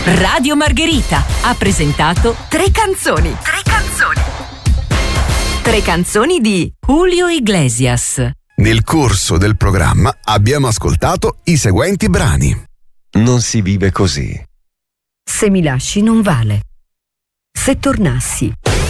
Radio Margherita ha presentato Tre canzoni. Tre canzoni di Julio Iglesias. Nel corso del programma abbiamo ascoltato i seguenti brani. Non si vive così. Se mi lasci non vale. Se tornassi.